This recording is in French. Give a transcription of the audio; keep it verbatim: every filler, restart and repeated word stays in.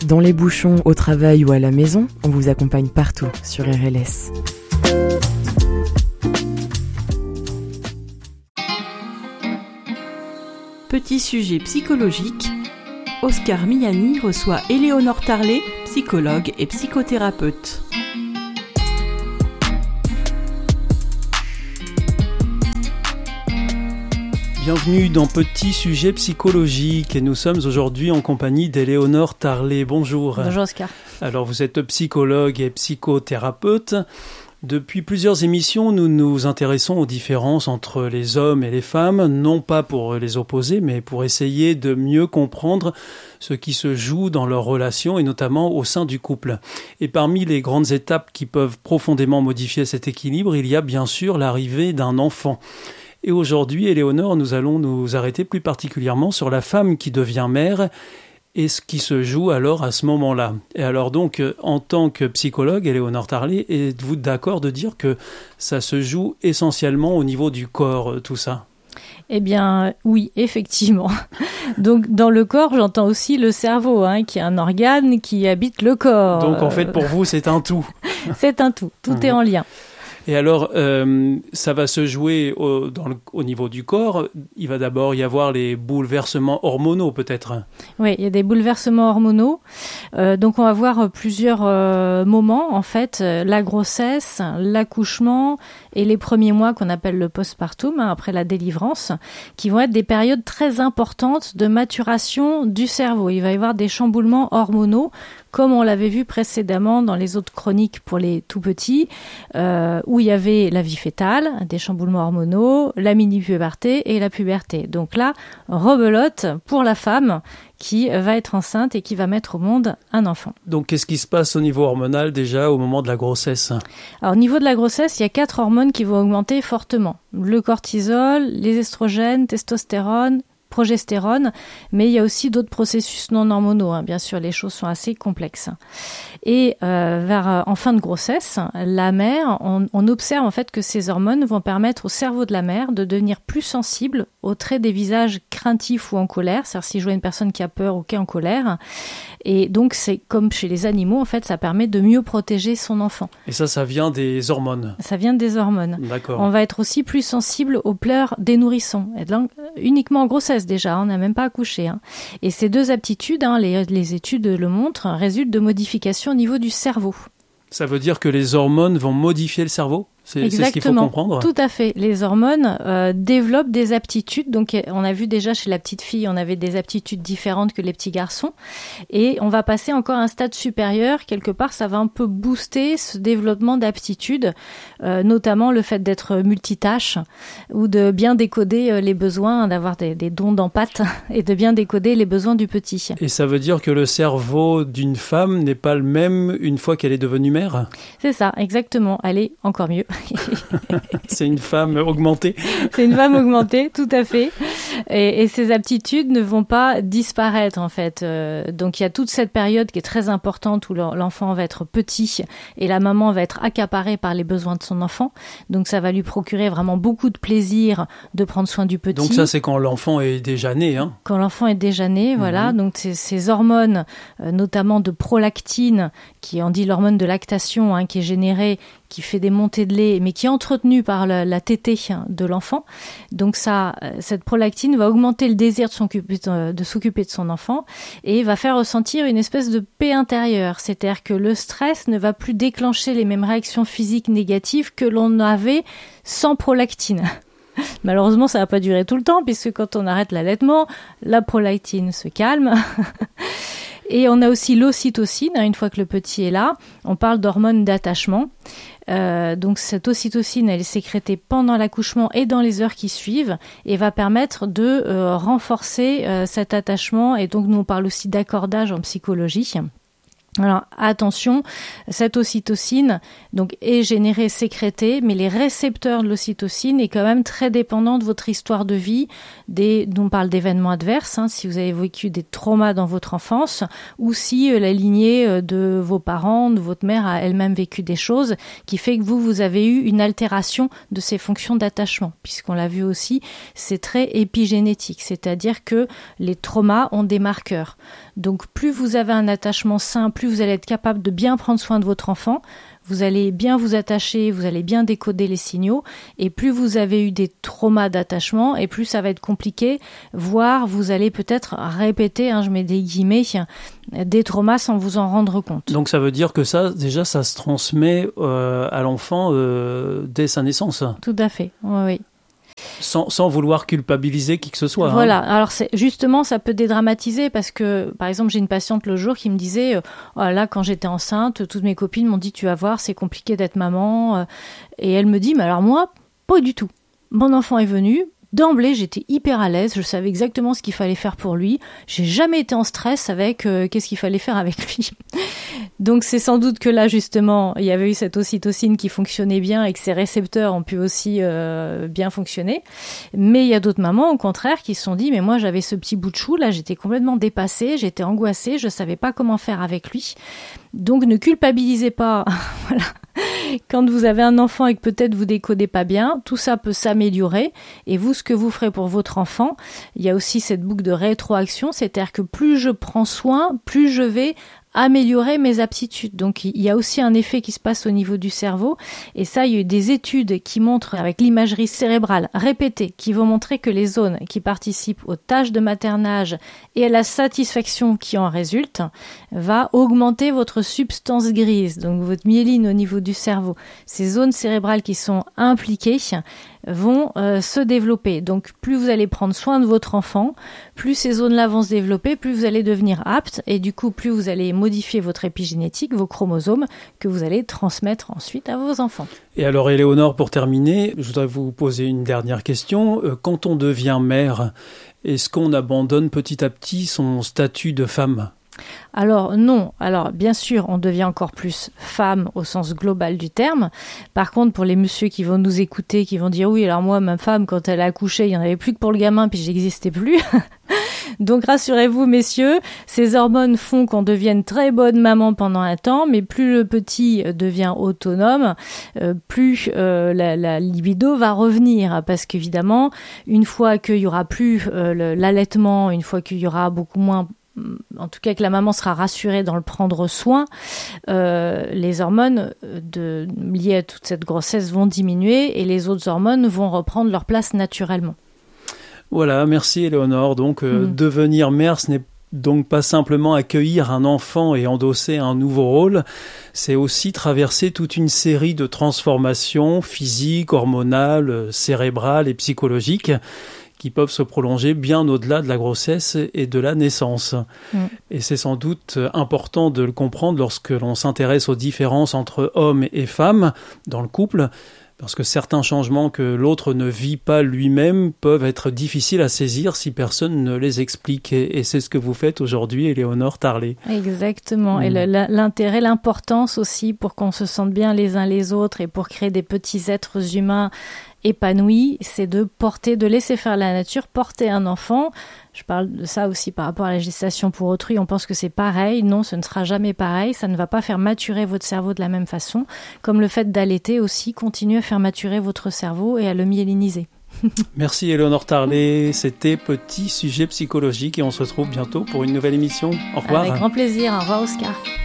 Dans les bouchons, au travail ou à la maison, on vous accompagne partout sur R L S. Petit sujet psychologique, Oscar Miani reçoit Éléonore Tarlet, psychologue et psychothérapeute. Bienvenue dans Petit sujet psychologique et nous sommes aujourd'hui en compagnie d'Éléonore Tarlet. Bonjour. Bonjour Oscar. Alors vous êtes psychologue et psychothérapeute. Depuis plusieurs émissions, nous nous intéressons aux différences entre les hommes et les femmes, non pas pour les opposer, mais pour essayer de mieux comprendre ce qui se joue dans leurs relations et notamment au sein du couple. Et parmi les grandes étapes qui peuvent profondément modifier cet équilibre, il y a bien sûr l'arrivée d'un enfant. Et aujourd'hui, Éléonore, nous allons nous arrêter plus particulièrement sur la femme qui devient mère et ce qui se joue alors à ce moment-là. Et alors donc, en tant que psychologue, Éléonore Tarlet, êtes-vous d'accord de dire que ça se joue essentiellement au niveau du corps, tout ça ? Eh bien, oui, effectivement. Donc, dans le corps, j'entends aussi le cerveau, hein, qui est un organe qui habite le corps. Donc, en fait, pour vous, c'est un tout. C'est un tout. Tout mmh. est en lien. Et alors, euh, ça va se jouer au, dans le, au niveau du corps. Il va d'abord y avoir les bouleversements hormonaux, peut-être. Oui, il y a des bouleversements hormonaux. Euh, donc, on va voir plusieurs euh, moments, en fait. La grossesse, l'accouchement et les premiers mois qu'on appelle le postpartum, hein, après la délivrance, qui vont être des périodes très importantes de maturation du cerveau. Il va y avoir des chamboulements hormonaux, comme on l'avait vu précédemment dans les autres chroniques pour les tout-petits, euh, où il y avait la vie fœtale, des chamboulements hormonaux, la mini-puberté et la puberté. Donc là, rebelote pour la femme qui va être enceinte et qui va mettre au monde un enfant. Donc, qu'est-ce qui se passe au niveau hormonal déjà au moment de la grossesse ? Alors, au niveau de la grossesse, il y a quatre hormones qui vont augmenter fortement. Le cortisol, les estrogènes, testostérone, progestérone, mais il y a aussi d'autres processus non hormonaux. Hein. Bien sûr, les choses sont assez complexes. Et euh, vers en fin de grossesse, la mère, on, on observe en fait que ces hormones vont permettre au cerveau de la mère de devenir plus sensible aux traits des visages craintifs ou en colère. C'est-à-dire si je vois une personne qui a peur ou qui est en colère. Et donc, c'est comme chez les animaux, en fait, ça permet de mieux protéger son enfant. Et ça, ça vient des hormones ? Ça vient des hormones. D'accord. On va être aussi plus sensible aux pleurs des nourrissons. Et donc, uniquement en grossesse déjà, on n'a même pas accouché. Hein. Et ces deux aptitudes, hein, les, les études le montrent, résultent de modifications au niveau du cerveau. Ça veut dire que les hormones vont modifier le cerveau ? C'est, Exactement, c'est ce qu'il faut comprendre. Tout à fait. Les hormones euh, développent des aptitudes. Donc, on a vu déjà chez la petite fille, on avait des aptitudes différentes que les petits garçons. Et on va passer encore à un stade supérieur. Quelque part, ça va un peu booster ce développement d'aptitudes, euh, notamment le fait d'être multitâche ou de bien décoder euh, les besoins, d'avoir des, des dons d'empathie et de bien décoder les besoins du petit. Et ça veut dire que le cerveau d'une femme n'est pas le même une fois qu'elle est devenue mère ? C'est ça, exactement. Allez, encore mieux. C'est une femme augmentée. C'est une femme augmentée, tout à fait. Et, et ces aptitudes ne vont pas disparaître, en fait. Euh, donc, il y a toute cette période qui est très importante où l'enfant va être petit et la maman va être accaparée par les besoins de son enfant. Donc, ça va lui procurer vraiment beaucoup de plaisir de prendre soin du petit. Donc, ça, c'est quand l'enfant est déjà né, hein ? Quand l'enfant est déjà né, voilà. Mmh. Donc, ces, ces hormones, euh, notamment de prolactine, qui on dit l'hormone de lactation, hein, qui est générée, qui fait des montées de lait, mais qui est entretenue par la, la tétée de l'enfant. Donc ça, cette prolactine va augmenter le désir de s'occuper de, de s'occuper de son enfant et va faire ressentir une espèce de paix intérieure. C'est-à-dire que le stress ne va plus déclencher les mêmes réactions physiques négatives que l'on avait sans prolactine. Malheureusement, ça va pas durer tout le temps, puisque quand on arrête l'allaitement, la prolactine se calme. Et on a aussi l'ocytocine, hein, une fois que le petit est là. On parle d'hormone d'attachement. Euh, donc cette ocytocine, elle est sécrétée pendant l'accouchement et dans les heures qui suivent et va permettre de euh, renforcer euh, cet attachement. Et donc nous, on parle aussi d'accordage en psychologie. Alors attention, cette ocytocine donc est générée, sécrétée, mais les récepteurs de l'ocytocine est quand même très dépendant de votre histoire de vie. Des, on parle d'événements adverses, hein, si vous avez vécu des traumas dans votre enfance, ou si euh, la lignée de vos parents, de votre mère a elle-même vécu des choses, qui fait que vous, vous avez eu une altération de ces fonctions d'attachement, puisqu'on l'a vu aussi, c'est très épigénétique, c'est-à-dire que les traumas ont des marqueurs. Donc plus vous avez un attachement sain, plus vous allez être capable de bien prendre soin de votre enfant, vous allez bien vous attacher, vous allez bien décoder les signaux, et plus vous avez eu des traumas d'attachement, et plus ça va être compliqué, voire vous allez peut-être répéter, hein, je mets des guillemets, des traumas sans vous en rendre compte. Donc ça veut dire que ça, déjà, ça se transmet euh, à l'enfant euh, dès sa naissance. Tout à fait, oui, oui. Sans, sans vouloir culpabiliser qui que ce soit. Voilà, hein. alors c'est, justement, ça peut dédramatiser parce que, par exemple, j'ai une patiente le jour qui me disait, euh, oh là, quand j'étais enceinte, toutes mes copines m'ont dit, tu vas voir, c'est compliqué d'être maman. Euh, et elle me dit, mais alors moi, pas du tout. Mon enfant est venu. D'emblée, j'étais hyper à l'aise, je savais exactement ce qu'il fallait faire pour lui. J'ai jamais été en stress avec euh, qu'est-ce qu'il fallait faire avec lui. Donc c'est sans doute que là, justement, il y avait eu cette ocytocine qui fonctionnait bien et que ses récepteurs ont pu aussi euh, bien fonctionner. Mais il y a d'autres mamans, au contraire, qui se sont dit, mais moi j'avais ce petit bout de chou, là j'étais complètement dépassée, j'étais angoissée, je savais pas comment faire avec lui. Donc ne culpabilisez pas, voilà. Quand vous avez un enfant et que peut-être vous décodez pas bien, tout ça peut s'améliorer. Et vous, ce que vous ferez pour votre enfant, il y a aussi cette boucle de rétroaction, c'est-à-dire que plus je prends soin, plus je vais améliorer mes aptitudes. Donc il y a aussi un effet qui se passe au niveau du cerveau, et ça, il y a eu des études qui montrent avec l'imagerie cérébrale répétée, qui vont montrer que les zones qui participent aux tâches de maternage et à la satisfaction qui en résulte va augmenter votre substance grise, donc votre myéline au niveau du cerveau. Ces zones cérébrales qui sont impliquées vont euh, se développer. Donc plus vous allez prendre soin de votre enfant, plus ces zones-là vont se développer, plus vous allez devenir apte, et du coup plus vous allez modifier votre épigénétique, vos chromosomes, que vous allez transmettre ensuite à vos enfants. Et alors Éléonore, pour terminer, je voudrais vous poser une dernière question. Quand on devient mère, est-ce qu'on abandonne petit à petit son statut de femme ? Alors non, alors bien sûr on devient encore plus femme au sens global du terme. Par contre pour les messieurs qui vont nous écouter, qui vont dire oui alors moi ma femme quand elle a accouché il n'y en avait plus que pour le gamin puis j'existais plus. Donc rassurez-vous messieurs, ces hormones font qu'on devienne très bonne maman pendant un temps, mais plus le petit devient autonome, euh, plus euh, la, la libido va revenir, parce qu'évidemment une fois qu'il y aura plus euh, le, l'allaitement, une fois qu'il y aura beaucoup moins, en tout cas que la maman sera rassurée dans le prendre soin, euh, les hormones de, liées à toute cette grossesse vont diminuer et les autres hormones vont reprendre leur place naturellement. Voilà, merci Éléonore. Donc euh, Mmh. devenir mère, ce n'est donc pas simplement accueillir un enfant et endosser un nouveau rôle, c'est aussi traverser toute une série de transformations physiques, hormonales, cérébrales et psychologiques qui peuvent se prolonger bien au-delà de la grossesse et de la naissance. Mmh. Et c'est sans doute important de le comprendre lorsque l'on s'intéresse aux différences entre hommes et femmes dans le couple, parce que certains changements que l'autre ne vit pas lui-même peuvent être difficiles à saisir si personne ne les explique. Et, et c'est ce que vous faites aujourd'hui, Éléonore Tarlet. Exactement. Mmh. Et le, l'intérêt, l'importance aussi pour qu'on se sente bien les uns les autres et pour créer des petits êtres humains épanouis, c'est de porter, de laisser faire la nature, porter un enfant. Je parle de ça aussi par rapport à la gestation pour autrui. On pense que c'est pareil. Non, ce ne sera jamais pareil. Ça ne va pas faire maturer votre cerveau de la même façon. Comme le fait d'allaiter aussi continue à faire maturer votre cerveau et à le myéliniser. Merci Éléonore Tarlet. C'était Petit Sujet Psychologique et on se retrouve bientôt pour une nouvelle émission. Au revoir. Avec grand plaisir. Au revoir Oscar.